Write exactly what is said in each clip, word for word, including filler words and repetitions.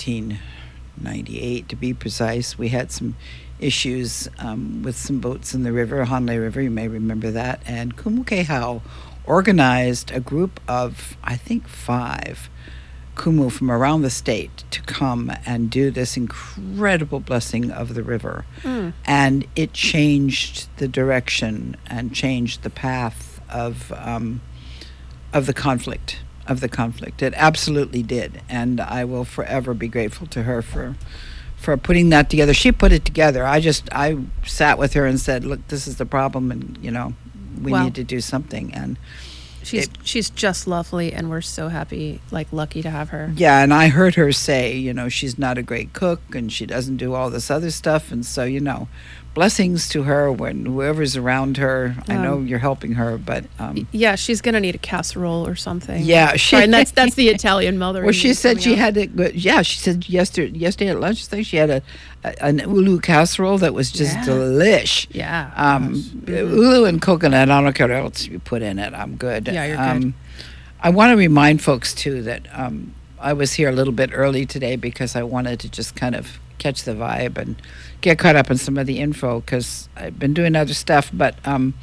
nineteen ninety-eight to be precise. We had some issues um, with some boats in the river, Hanalei River, you may remember that, and Kumu Kehau organized a group of, I think, five kumu from around the state to come and do this incredible blessing of the river. Mm. And it changed the direction and changed the path of um, of the conflict, of the conflict. It absolutely did. And I will forever be grateful to her for for putting that together. She put it together. I just, I sat with her and said, look, this is the problem, and, you know, we Well, need to do something. And she's it, she's just lovely, and we're so happy, like lucky to have her. yeah, and I heard her say, you know, she's not a great cook, and she doesn't do all this other stuff. And so, you know, blessings to her when whoever's around her. I know Um, you're helping her, but um, Yeah, she's gonna need a casserole or something. yeah, she. Sorry, and that's that's the Italian mother. Well, she said she had it. But yeah, she said yesterday, yesterday at lunch thing, she had a, a an ulu casserole that was just Yeah. delish. Yeah. Um, Mhm. ulu and coconut. I don't care what else you put in it. I'm good. Yeah, you're um, good. I want to remind folks too that um, I was here a little bit early today because I wanted to just kind of catch the vibe and get caught up in some of the info because I've been doing other stuff. But um,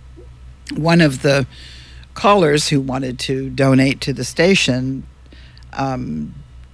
one of the callers who wanted to donate to the station um,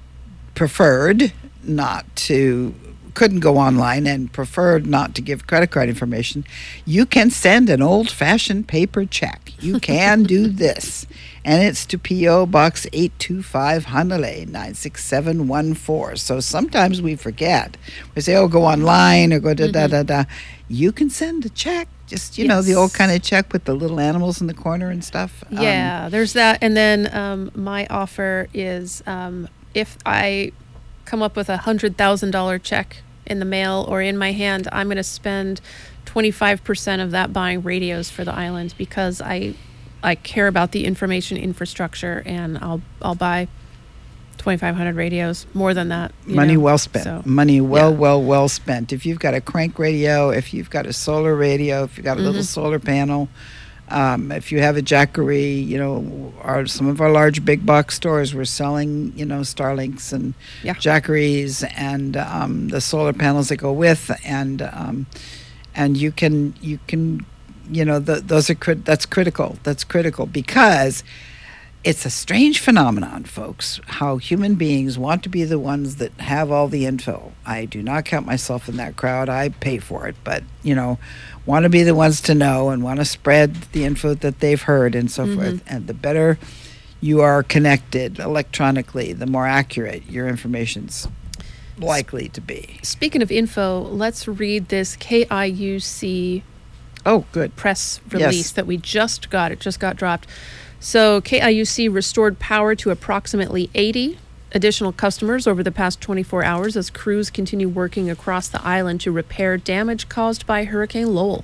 preferred not to, couldn't go online and preferred not to give credit card information. You can send an old-fashioned paper check. You can do this. And it's to P O. Box eight two five, Hanalei, nine six seven one four. So sometimes we forget. We say, oh, go online or go da da da da. You can send a check. Just, you know, the old Yes. kind of check with the little animals in the corner and stuff. Um, Yeah, there's that. And then um, my offer is um, if I come up with a one hundred thousand dollars check in the mail or in my hand, I'm going to spend twenty-five percent of that buying radios for the island because I I care about the information infrastructure, and I'll I'll buy twenty-five hundred radios, more than that. you Money know, well spent. so, Money well, yeah. well, well spent. If you've got a crank radio, if you've got a solar radio, if you've got a little Mhm. solar panel, um, if you have a Jackery, you know, our, some of our large big box stores were selling, you know, Starlinks and Yeah. Jackeries and um, the solar panels that go with, and um, and you can you can, you know, the, those are crit- that's critical. That's critical because it's a strange phenomenon, folks, how human beings want to be the ones that have all the info. I do not count myself in that crowd. I pay for it, but, you know, want to be the ones to know and want to spread the info that they've heard and so Mhm. forth. And the better you are connected electronically, the more accurate your information's likely to be. Speaking of info, let's read this K I U C Oh, good. press Yes. release that we just got. It just got dropped. So K I U C restored power to approximately eighty additional customers over the past twenty-four hours as crews continue working across the island to repair damage caused by Hurricane Lowell.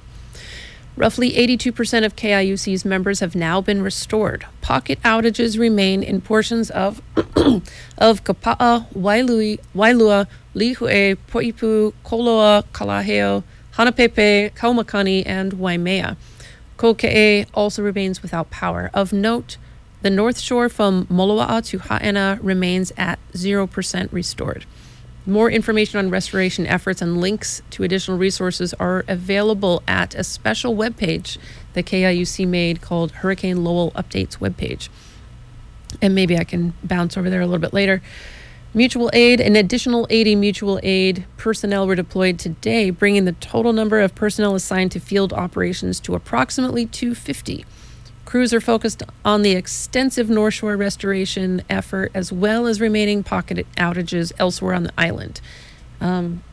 Roughly eighty-two percent of K I U C's members have now been restored. Pocket outages remain in portions of of Kapa'a, Wailui, Wailua, Lihue, Poipu, Koloa, Kalaheo, Hanapepe, Kaumakani, and Waimea. Koke'e also remains without power. Of note, the North Shore from Moloa'a to Ha'ena remains at zero percent restored. More information on restoration efforts and links to additional resources are available at a special webpage that K I U C made called Hurricane Lowell Updates webpage. And maybe I can bounce over there a little bit later. Mutual aid, an additional eighty mutual aid personnel were deployed today, bringing the total number of personnel assigned to field operations to approximately two hundred fifty. Crews are focused on the extensive North Shore restoration effort as well as remaining pocket outages elsewhere on the island. Um,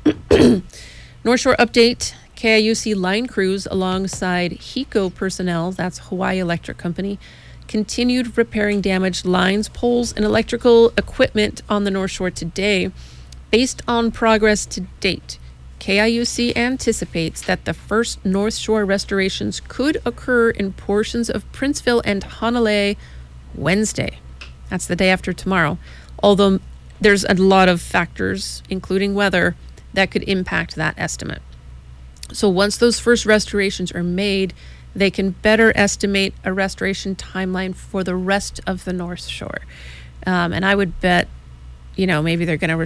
North Shore update, K I U C line crews alongside HECO personnel, that's Hawaii Electric Company, continued repairing damaged lines, poles, and electrical equipment on the North Shore today. Based on progress to date, K I U C anticipates that the first North Shore restorations could occur in portions of Princeville and Hanalei Wednesday. That's the day after tomorrow. Although there's a lot of factors, including weather, that could impact that estimate. So once those first restorations are made, they can better estimate a restoration timeline for the rest of the North Shore. Um, and I would bet, you know, maybe they're going to